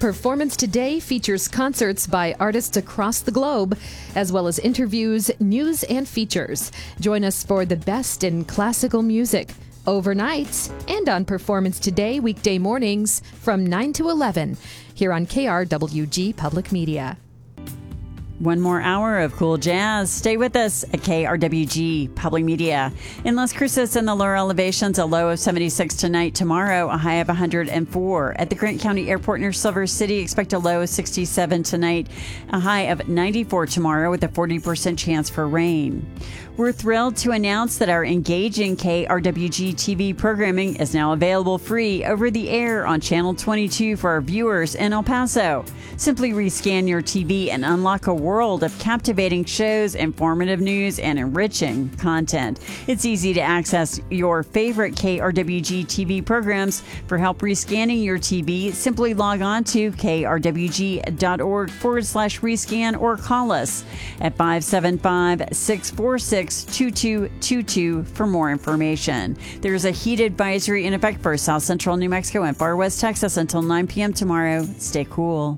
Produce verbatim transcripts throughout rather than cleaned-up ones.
Performance Today features concerts by artists across the globe, as well as interviews, news, and features. Join us for the best in classical music, overnights, and on Performance Today weekday mornings from nine to eleven here on K R W G Public Media. One more hour of cool jazz. Stay with us at K R W G Public Media. In Las Cruces and the lower elevations, a low of seventy-six tonight. Tomorrow, a high of one hundred four. At the Grant County Airport near Silver City, expect a low of sixty-seven tonight. A high of ninety-four tomorrow with a forty percent chance for rain. We're thrilled to announce that our engaging K R W G T V programming is now available free over the air on Channel twenty-two for our viewers in El Paso. Simply rescan your T V and unlock a world of captivating shows, informative news, and enriching content. It's easy to access your favorite K R W G T V programs. For help rescanning your T V, simply log on to krwg.org forward slash rescan or call us at five seven five, six four six, two two two two for more information. There's a heat advisory in effect for South Central New Mexico and Far West Texas until nine p.m. tomorrow. Stay cool.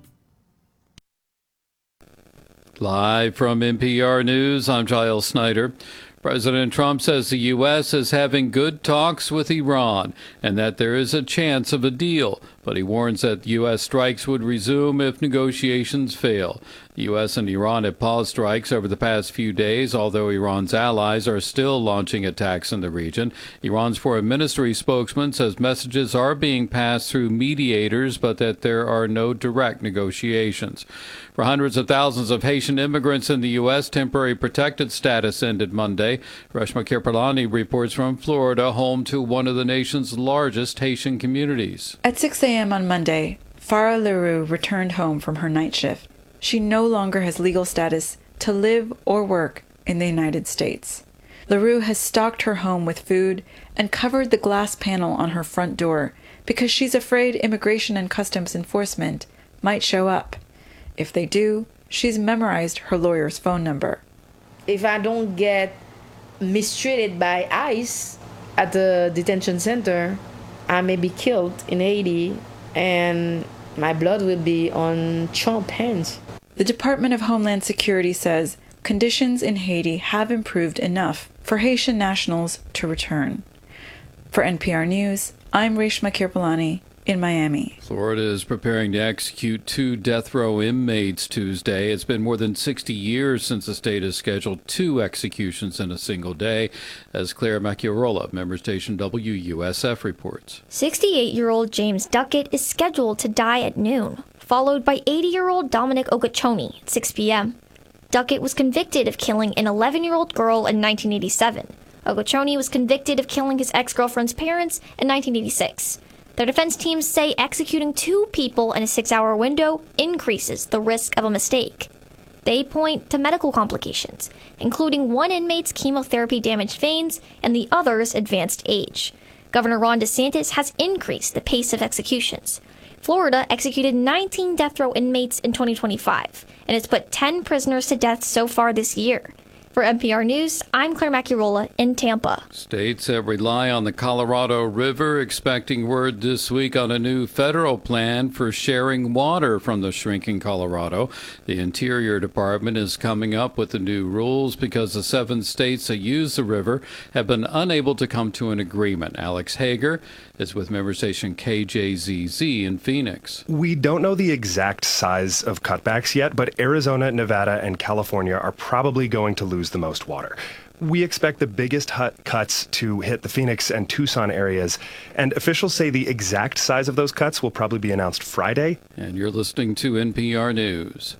Live from N P R News, I'm Giles Snyder. President Trump says the U S is having good talks with Iran and that there is a chance of a deal, but he warns that U S strikes would resume if negotiations fail. The U S and Iran have paused strikes over the past few days, although Iran's allies are still launching attacks in the region. Iran's foreign ministry spokesman says messages are being passed through mediators, but that there are no direct negotiations. For hundreds of thousands of Haitian immigrants in the U S, temporary protected status ended Monday. Reshma Kirpalani reports from Florida, home to one of the nation's largest Haitian communities. At six a.m. on Monday, Farah Leroux returned home from her night shift. She no longer has legal status to live or work in the United States. Leroux has stocked her home with food and covered the glass panel on her front door because she's afraid Immigration and Customs Enforcement might show up. If they do, she's memorized her lawyer's phone number. If I don't get mistreated by ICE at the detention center, I may be killed in Haiti and my blood will be on Trump's hands. The Department of Homeland Security says conditions in Haiti have improved enough for Haitian nationals to return. For N P R News, I'm Reshma Kirpalani in Miami. Florida is preparing to execute two death row inmates Tuesday. It's been more than sixty years since the state has scheduled two executions in a single day, as Claire Macchiarola, member station W U S F, reports. sixty-eight-year-old James Duckett is scheduled to die at noon, followed by eighty-year-old Dominic Okochoni at six p.m. Duckett was convicted of killing an eleven-year-old girl in nineteen eighty-seven. Okochoni was convicted of killing his ex-girlfriend's parents in nineteen eighty-six. Their defense teams say executing two people in a six-hour window increases the risk of a mistake. They point to medical complications, including one inmate's chemotherapy-damaged veins and the other's advanced age. Governor Ron DeSantis has increased the pace of executions. Florida executed nineteen death row inmates in twenty twenty-five, and has put ten prisoners to death so far this year. For N P R News, I'm Claire Macchiarola in Tampa. States that rely on the Colorado River expecting word this week on a new federal plan for sharing water from the shrinking Colorado. The Interior Department is coming up with the new rules because the seven states that use the river have been unable to come to an agreement. Alex Hager is with member station K J Z Z in Phoenix. We don't know the exact size of cutbacks yet, but Arizona, Nevada, and California are probably going to lose the most water. We expect the biggest hut cuts to hit the Phoenix and Tucson areas, and officials say the exact size of those cuts will probably be announced Friday. And you're listening to N P R News.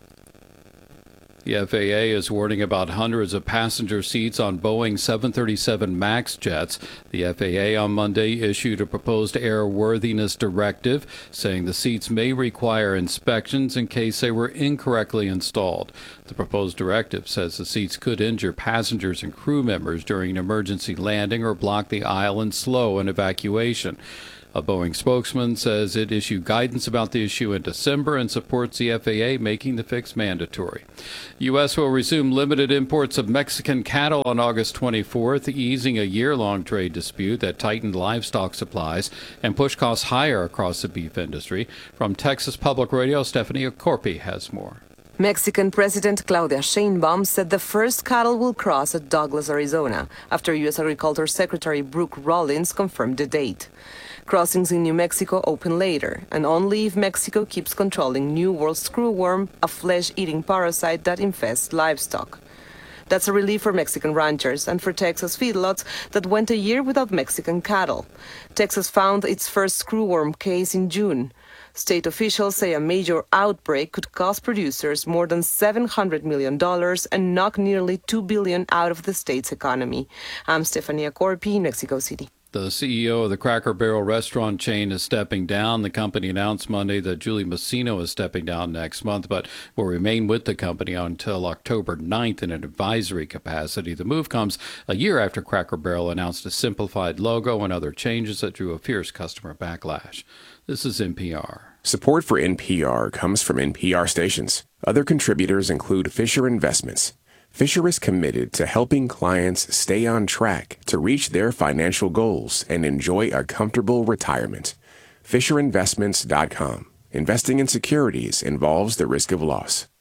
The F A A is warning about hundreds of passenger seats on Boeing seven thirty-seven MAX jets. The F A A on Monday issued a proposed airworthiness directive, saying the seats may require inspections in case they were incorrectly installed. The proposed directive says the seats could injure passengers and crew members during an emergency landing or block the aisle and slow an evacuation. A Boeing spokesman says it issued guidance about the issue in December and supports the F A A making the fix mandatory. U S will resume limited imports of Mexican cattle on August twenty-fourth, easing a year-long trade dispute that tightened livestock supplies and pushed costs higher across the beef industry. From Texas Public Radio, Stephanie Corpi has more. Mexican President Claudia Sheinbaum said the first cattle will cross at Douglas, Arizona, after U S Agriculture Secretary Brooke Rollins confirmed the date. Crossings in New Mexico open later, and only if Mexico keeps controlling New World screwworm, a flesh-eating parasite that infests livestock. That's a relief for Mexican ranchers and for Texas feedlots that went a year without Mexican cattle. Texas found its first screwworm case in June. State officials say a major outbreak could cost producers more than seven hundred million dollars and knock nearly two billion dollars out of the state's economy. I'm Stefania Corpi, Mexico City. The C E O of the Cracker Barrel restaurant chain is stepping down. The company announced Monday that Julie Masino is stepping down next month, but will remain with the company until October ninth in an advisory capacity. The move comes a year after Cracker Barrel announced a simplified logo and other changes that drew a fierce customer backlash. This is N P R. Support for N P R comes from N P R stations. Other contributors include Fisher Investments. Fisher is committed to helping clients stay on track to reach their financial goals and enjoy a comfortable retirement. Fisher Investments dot com. Investing in securities involves the risk of loss.